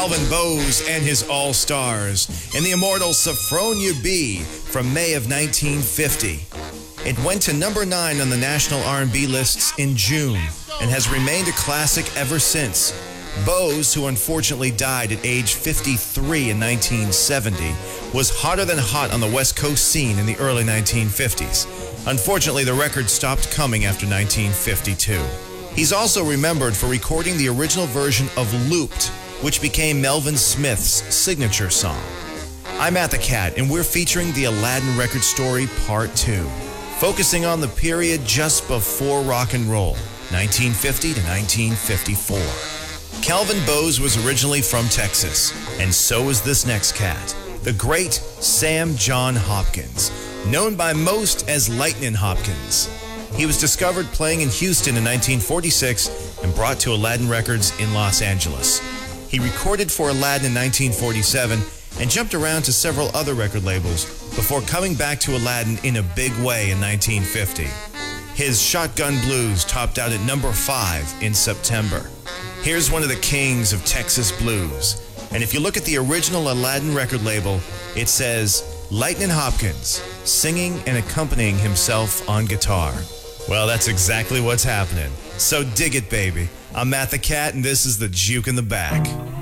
Calvin Bowes and his All-Stars, and the immortal Sophronia B from May of 1950. It went to number 9 on the national R&B lists in June and has remained a classic ever since. Bowes, who unfortunately died at age 53 in 1970, was hotter than hot on the West Coast scene in the early 1950s. Unfortunately, the record stopped coming after 1952. He's also remembered for recording the original version of Looped, which became Melvin Smith's signature song. I'm Matt the Cat, and we're featuring the Aladdin Record Story Part 2, focusing on the period just before rock and roll, 1950 to 1954. Calvin Bowes was originally from Texas, and so is this next cat, the great Sam John Hopkins, known by most as Lightnin' Hopkins. He was discovered playing in Houston in 1946 and brought to Aladdin Records in Los Angeles. He recorded for Aladdin in 1947 and jumped around to several other record labels before coming back to Aladdin in a big way in 1950. His Shotgun Blues topped out at number 5 in September. Here's one of the kings of Texas blues. And if you look at the original Aladdin record label, it says Lightnin' Hopkins, singing and accompanying himself on guitar. Well, that's exactly what's happening. So dig it, baby. I'm Matt the Cat, and this is the Juke in the Back.